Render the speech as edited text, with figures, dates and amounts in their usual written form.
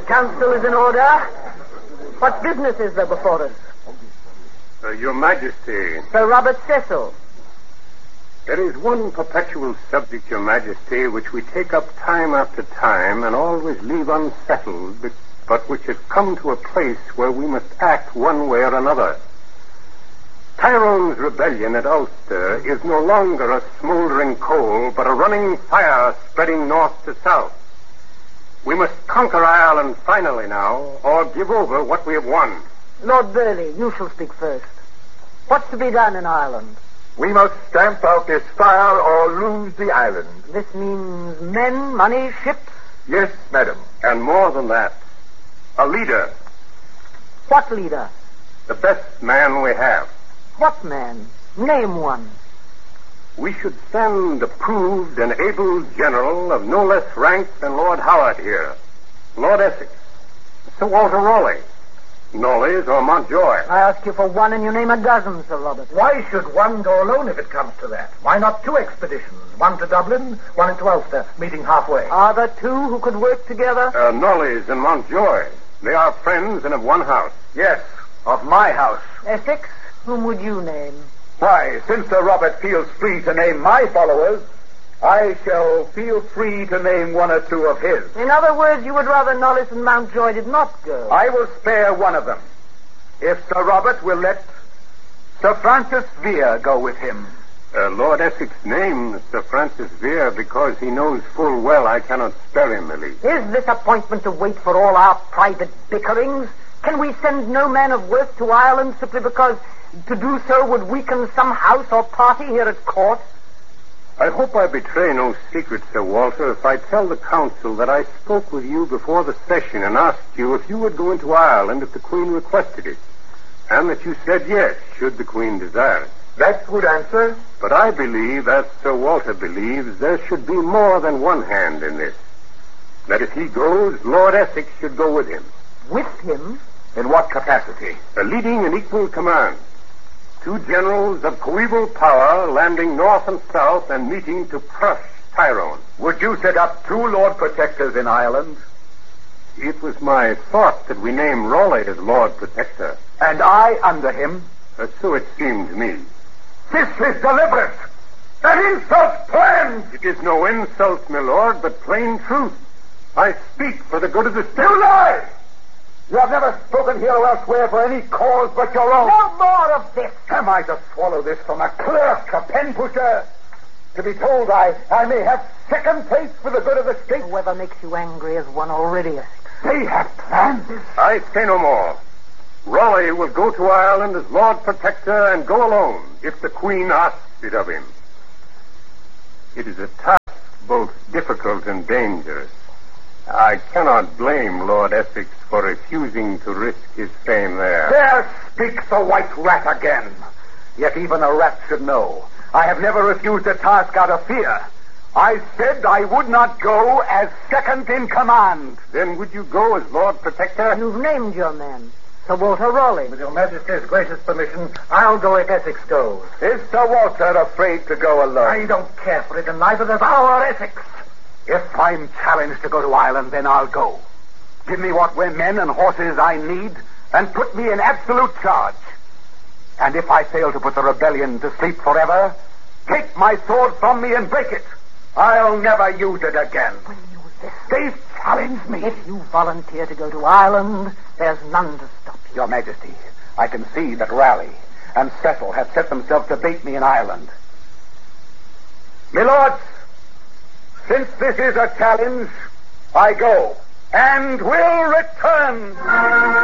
council is in order. What business is there before us? Your Majesty. Sir Robert Cecil. There is one perpetual subject, Your Majesty, which we take up time after time and always leave unsettled, but which has come to a place where we must act one way or another. Tyrone's rebellion at Ulster is no longer a smoldering coal, but a running fire spreading north to south. We must conquer Ireland finally now, or give over what we have won. Lord Burleigh, you shall speak first. What's to be done in Ireland? We must stamp out this fire or lose the island. This means men, money, ships? Yes, madam. And more than that, a leader. What leader? The best man we have. What man? Name one. We should send a proved and able general of no less rank than Lord Howard here. Lord Essex. Sir Walter Raleigh. Knollys or Mountjoy. I ask you for one and you name a dozen, Sir Robert. Why should one go alone if it comes to that? Why not two expeditions? One to Dublin, one into Ulster, meeting halfway. Are there two who could work together? Knollys and Mountjoy. They are friends and of one house. Yes, of my house. Essex? Whom would you name? Why, since Sir Robert feels free to name my followers, I shall feel free to name one or two of his. In other words, you would rather Knollys and Mountjoy did not go. I will spare one of them, if Sir Robert will let Sir Francis Vere go with him. Lord Essex names Sir Francis Vere because he knows full well I cannot spare him the least. Is this appointment to wait for all our private bickerings? Can we send no man of worth to Ireland simply because to do so would weaken some house or party here at court? I hope I betray no secret, Sir Walter, if I tell the council that I spoke with you before the session and asked you if you would go into Ireland if the Queen requested it, and that you said yes, should the Queen desire it. That would answer. But I believe, as Sir Walter believes, there should be more than one hand in this. That if he goes, Lord Essex should go with him. With him? In what capacity? Leading an equal command. Two generals of coeval power landing north and south and meeting to crush Tyrone. Would you set up two Lord Protectors in Ireland? It was my thought that we name Raleigh as Lord Protector. And I under him? So it seemed to me. This is deliberate. An insult planned. It is no insult, my lord, but plain truth. I speak for the good of the state. You lie! You have never spoken here or elsewhere for any cause but your own. No more of this. Am I to swallow this from a clerk, a pen pusher? To be told I may have second place for the good of the state? Whoever makes you angry has won already, Essex. They have planned this. I say no more. Raleigh will go to Ireland as Lord Protector and go alone if the Queen asks it of him. It is a task both difficult and dangerous. I cannot blame Lord Essex for refusing to risk his fame there. There speaks the white rat again. Yet even a rat should know. I have never refused a task out of fear. I said I would not go as second in command. Then would you go as Lord Protector? You've named your man, Sir Walter Raleigh. With your Majesty's gracious permission, I'll go if Essex goes. Is Sir Walter afraid to go alone? I don't care for it, and neither does our Essex. If I'm challenged to go to Ireland, then I'll go. Give me what men and horses I need, and put me in absolute charge. And if I fail to put the rebellion to sleep forever, take my sword from me and break it. I'll never use it again. Will you listen? They've challenged me. If you volunteer to go to Ireland, there's none to stop you. Your Majesty, I can see that Raleigh and Cecil have set themselves to bait me in Ireland. My lords, since this is a challenge, I go, and will return.